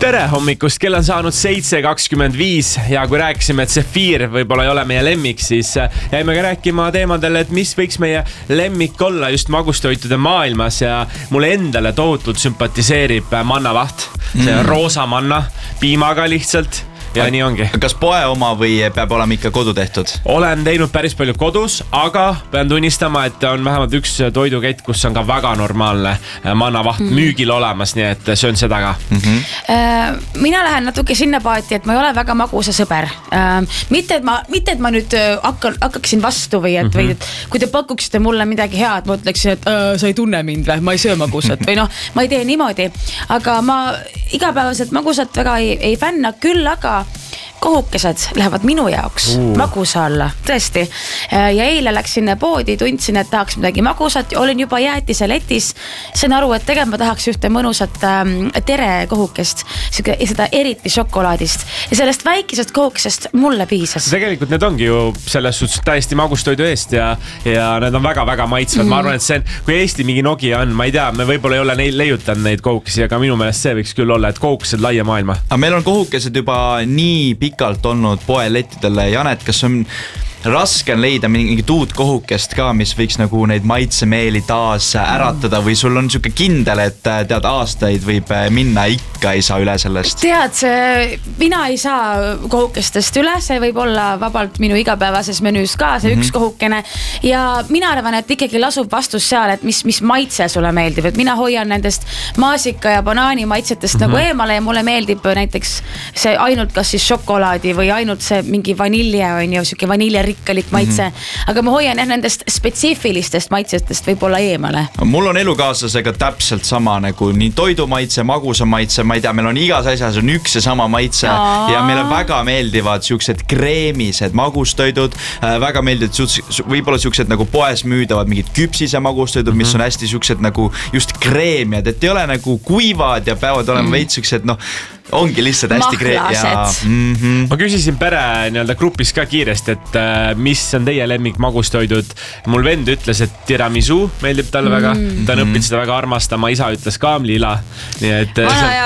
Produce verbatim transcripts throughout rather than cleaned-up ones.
tere hommikust, kell on saanud seitse kakskümmend viis ja kui rääkisime, et Zephyr võib-olla ei ole meie lemmik, siis jäime ka rääkima teemadele, et mis võiks meie lemmik olla just magustoitude maailmas ja mulle endale tohutult sümpatiseerib mannavaht. See on mm. roosa manna, piimaga lihtsalt. Ja nii ongi. Kas poe oma või peab olema ikka kodu tehtud? Olen teinud päris palju kodus, aga pean tunnistama, et on vähemalt üks toidukett, kus on ka väga normaalne mannavaht mm. müügil olemas, nii et söön seda ka. Mm-hmm. Mina lähen natuke sinna paati, et ma ei ole väga magusa sõber. Mitte, et ma, mitte, et ma nüüd hakkan, hakkaksin vastu või et, mm-hmm. või et kui te pakuksite mulle midagi head, ma ütleksin, et äh, sa ei tunne mind või, ma ei söö magusat või noh, ma ei tee niimoodi. Aga ma igapäevaselt magusat väga ei, ei fänna, küll aga kohukesed lähevad minu jaoks uh. magusa alla, tõesti. Ja eile läksin poodi, tundsin, et tahaks midagi magusat, olin juba jäätise letis. Sain aru, et tegema ma tahaks ühte mõnusat ähm, tere kohukest, seda eriti šokolaadist. Ja sellest väikesest kohukesest mulle piisas. Tegelikult need ongi ju selles suhtes täiesti magustoidu eest ja, ja need on väga-väga maitsvad. Mm. Ma arvan, et see on, kui Eesti mingi Nokia on, ma ei tea, me võib-olla ei ole neid leiutanud neid kohukesi, aga minu meelest see võiks küll olla, et kohukesed laia maailma. Aga meil on kohukesed juba nii pikalt olnud poelettidele. Janet, kas on raske on leida mingit uut kohukest ka, mis võiks nagu neid maitsemeeli taas äratada või sul on siuke kindel, et tead aastaid võib minna, ikka ei saa üle sellest? Tead, mina ei saa kohukestest üle, see võib olla vabalt minu igapäevases menüüs ka, see mm-hmm. üks kohukene ja mina arvan, et ikkagi lasub vastus seal, et mis, mis maitse sulle meeldib, et mina hoian nendest maasika ja banaani maitsetest mm-hmm. nagu eemale ja mulle meeldib näiteks see ainult kas siis šokolaadi või ainult see mingi vanilje on ju, siuke vanilje rikkalik maitse, mm-hmm. aga ma hoian tähendest spetsiifilistest maitsetest võib-olla eemale. Mul on elukaaslasega täpselt sama nagu nii toidumaitse, magusa maitse, ma ei tea, meil on igas asjas on üks ja sama maitse Aa. ja meile väga meeldivad siuksed kreemised magustoidud, väga meeldivad võib-olla siuksed nagu poes müüdavad mingid küpsise magustoidud, mm-hmm. mis on hästi siuksed nagu just kreemiad, et ei ole nagu kuivad ja peavad olema mm-hmm. veits siuksed, noh, ongi lihtsalt hästi kreem ja mm-hmm. Ma küsisin pere nii-öelda grupis ka kiiresti, et äh, mis on teie lemmik magustoidud. Mul vend ütles, et tiramisu meeldib talle väga, mm-hmm. ta on õppinud seda väga armastama, isa ütles kaamlila. Nii et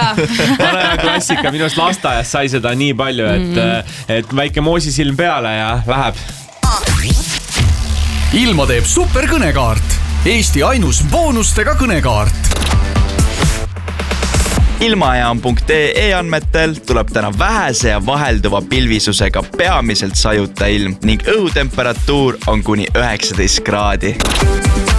vana ja klassika, minust lasteaias sai seda nii palju, et, mm-hmm. et väike moosisilm peale ja läheb. Ilma teeb super kõnekaart. Eesti ainus boonustega kõnekaart. Ilmajaam punkt ee andmetel tuleb täna vähese ja vahelduva pilvisusega peamiselt sajuta ilm ning õhutemperatuur on kuni üheksateist kraadi.